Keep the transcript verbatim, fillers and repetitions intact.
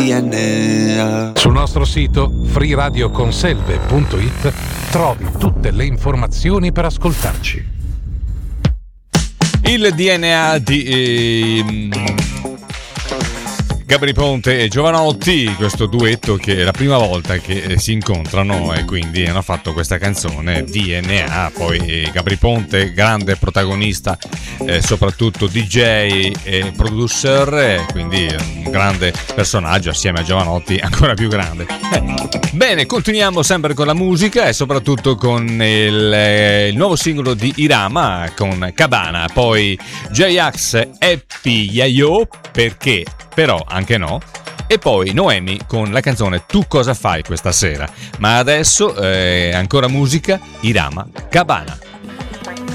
Sul nostro sito free radio conselve punto it trovi tutte le informazioni per ascoltarci. Il D N A di eh, Gabry Ponte e Jovanotti, questo duetto che è la prima volta che si incontrano e quindi hanno fatto questa canzone D N A. Poi Gabry Ponte, grande protagonista, eh, soprattutto D J e producer, eh, quindi un grande personaggio assieme a Jovanotti, ancora più grande. Eh. Bene, continuiamo sempre con la musica e soprattutto con il, eh, il nuovo singolo di Irama con Cabana, poi J-Ax Happy Yayo, perché però anche no, e poi Noemi con la canzone Tu cosa fai questa sera. Ma adesso eh, ancora musica, Irama, Cabana.